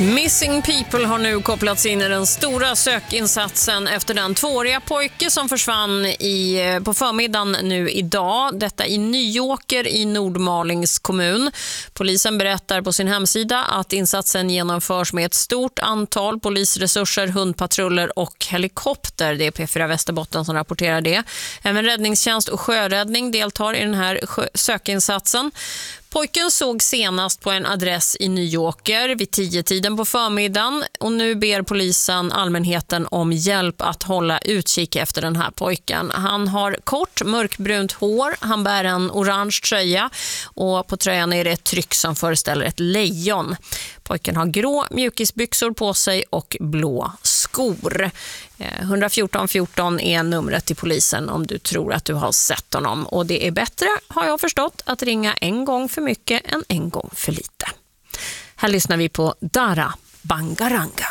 Missing People har nu kopplats in i den stora sökinsatsen efter den 2-åriga pojke som försvann på förmiddagen nu idag. Detta i Nyåker i Nordmalings kommun. Polisen berättar på sin hemsida att insatsen genomförs med ett stort antal polisresurser, hundpatruller och helikopter. Det är P4 Västerbotten som rapporterar det. Även räddningstjänst och sjöräddning deltar i den här sökinsatsen. Pojken såg senast på en adress i Nyåker vid 10-tiden på förmiddagen och nu ber polisen allmänheten om hjälp att hålla utkik efter den här pojken. Han har kort mörkbrunt hår, han bär en orange tröja och på tröjan är det ett tryck som föreställer ett lejon. Pojken har grå mjukisbyxor på sig och blå skor. 114 14 är numret till polisen om du tror att du har sett honom. Och det är bättre, har jag förstått, att ringa en gång för mycket än en gång för lite. Här lyssnar vi på Dara Bangaranga.